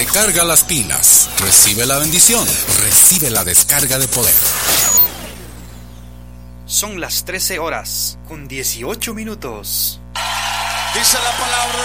Recarga las pilas. Recibe la bendición. Recibe la descarga de poder. Son las 13 horas con 18 minutos. Dice la palabra